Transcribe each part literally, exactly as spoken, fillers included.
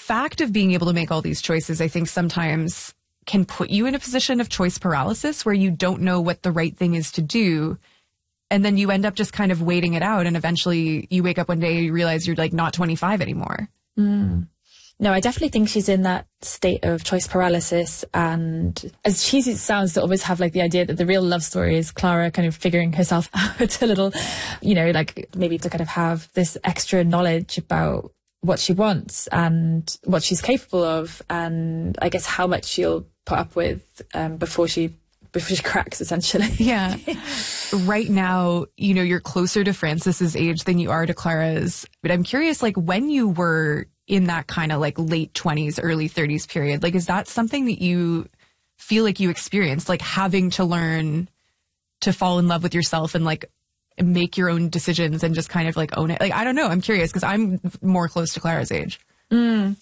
fact of being able to make all these choices, I think sometimes can put you in a position of choice paralysis where you don't know what the right thing is to do. And then you end up just kind of waiting it out. And eventually you wake up one day and you realize you're like not twenty-five anymore. Mm. No, I definitely think she's in that state of choice paralysis. And as cheesy as it sounds to always have like the idea that the real love story is Clara kind of figuring herself out a little, you know, like maybe to kind of have this extra knowledge about what she wants and what she's capable of. And I guess how much she'll put up with um, before she before she cracks, essentially. Yeah. Right now, you know, you're closer to Frances's age than you are to Clara's. But I'm curious, like, when you were in that kind of like late twenties, early thirties period, like, is that something that you feel like you experienced, like having to learn to fall in love with yourself and like make your own decisions and just kind of like own it? Like, I don't know. I'm curious because I'm more close to Clara's age. Mm.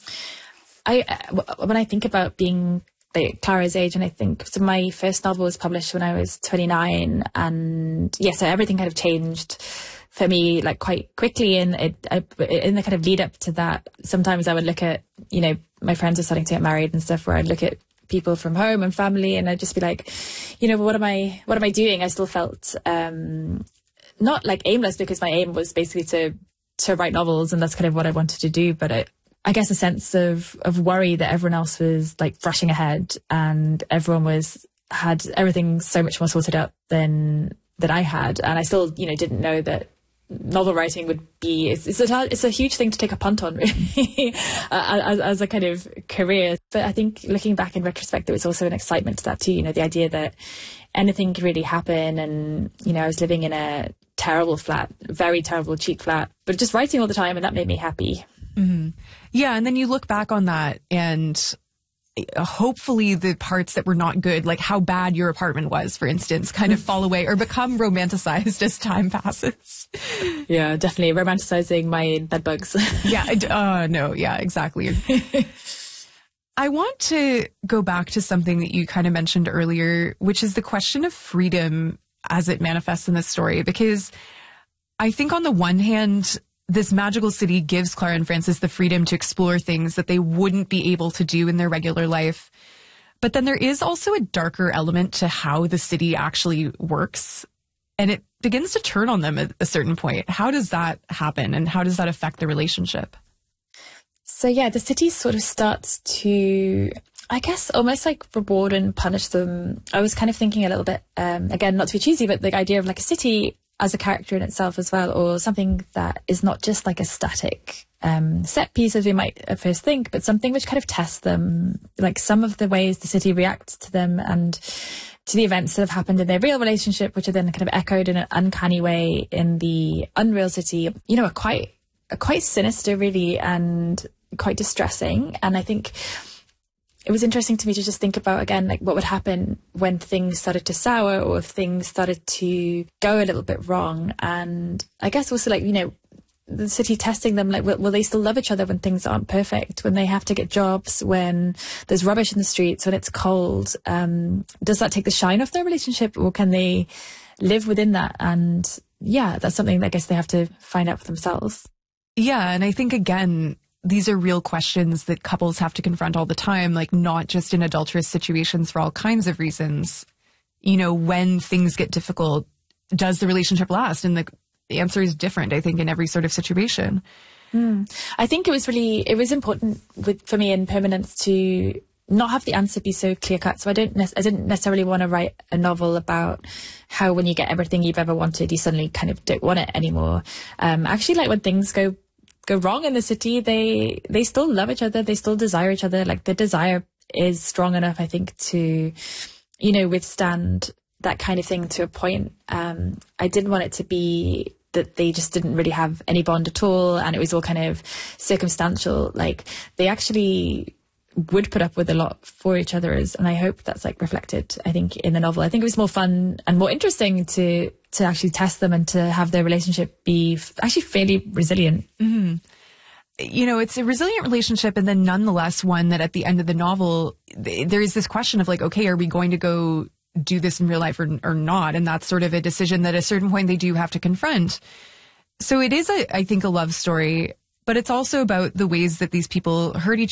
I, when I think about being like Clara's age, and I think so my first novel was published when I was twenty-nine, and yeah, so everything kind of changed for me like quite quickly. And it, I, in the kind of lead up to that, sometimes I would look at, you know, my friends are starting to get married and stuff, where I'd look at people from home and family, and I'd just be like, you know, what am I, what am I doing? I still felt um, not like aimless, because my aim was basically to to write novels, and that's kind of what I wanted to do. But I, I guess a sense of, of worry that everyone else was like rushing ahead and everyone was had everything so much more sorted out than that I had. And I still, you know, didn't know that novel writing would be, it's, it's, a, it's a huge thing to take a punt on, really, as, as a kind of career. But I think looking back in retrospect, there was also an excitement to that too, you know, the idea that anything could really happen. And, you know, I was living in a terrible flat, very terrible, cheap flat, but just writing all the time, and that made me happy. Mm-hmm. Yeah. And then you look back on that, and hopefully the parts that were not good, like how bad your apartment was, for instance, kind of fall away or become romanticized as time passes. Yeah, definitely romanticizing my bed bugs. Yeah. Uh, no. Yeah, exactly. I want to go back to something that you kind of mentioned earlier, which is the question of freedom as it manifests in this story, because I think on the one hand, this magical city gives Clara and Frances the freedom to explore things that they wouldn't be able to do in their regular life. But then there is also a darker element to how the city actually works, and it begins to turn on them at a certain point. How does that happen, and how does that affect the relationship? So yeah, the city sort of starts to, I guess, almost like reward and punish them. I was kind of thinking a little bit, um, again, not to be cheesy, but the idea of like a city as a character in itself as well, or something that is not just like a static um, set piece as we might at first think, but something which kind of tests them, like some of the ways the city reacts to them and to the events that have happened in their real relationship, which are then kind of echoed in an uncanny way in the unreal city, you know, are quite, are quite sinister really, and quite distressing. And I think it was interesting to me to just think about, again, like what would happen when things started to sour, or if things started to go a little bit wrong. And I guess also, like, you know, the city testing them, like, will, will they still love each other when things aren't perfect, when they have to get jobs, when there's rubbish in the streets, when it's cold? Um, does that take the shine off their relationship, or can they live within that? And yeah, that's something that I guess they have to find out for themselves. Yeah, and I think, again, these are real questions that couples have to confront all the time, like not just in adulterous situations for all kinds of reasons. You know, when things get difficult, does the relationship last? And the, the answer is different, I think, in every sort of situation. Mm. I think it was really, it was important with, for me in Permanence to not have the answer be so clear cut. So I don't, I didn't necessarily want to write a novel about how when you get everything you've ever wanted, you suddenly kind of don't want it anymore. Um, actually, like when things go go wrong in the city, they they still love each other, they still desire each other. Like the desire is strong enough, I think, to, you know, withstand that kind of thing to a point. um I didn't want it to be that they just didn't really have any bond at all, and it was all kind of circumstantial. Like they actually would put up with a lot for each other, and I hope that's like reflected, I think, in the novel. I think it was more fun and more interesting to to actually test them and to have their relationship be f- actually fairly resilient. Mm-hmm. You know, it's a resilient relationship, and then nonetheless one that at the end of the novel, th- there is this question of like, okay, are we going to go do this in real life or, or not? And that's sort of a decision that at a certain point they do have to confront. So it is, a, I think, a love story, but it's also about the ways that these people hurt each